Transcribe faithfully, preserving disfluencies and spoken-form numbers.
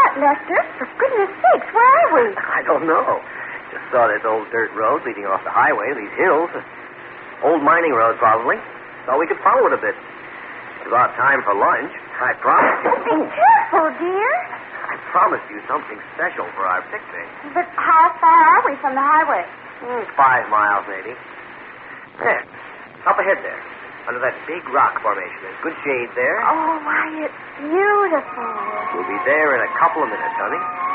what, Lester? For goodness sakes, where are we? I don't know. Just saw this old dirt road leading off the highway, these hills. Old mining road, probably. Thought we could follow it a bit. It's about time for lunch. I promised you. Be careful, dear. I promised you something special for our picnic. But how far are we from the highway? Mm, five miles, maybe. There. Up ahead there. Under that big rock formation. There's good shade there. Oh, why, it's beautiful. We'll be there in a couple of minutes, honey.